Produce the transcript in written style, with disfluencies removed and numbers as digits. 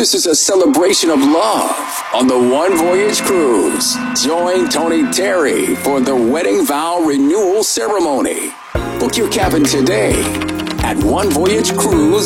This is a celebration of love on the One Voyage Cruise. Join Tony Terry for the wedding vow renewal ceremony. Book your cabin today at onevoyagecruise.com.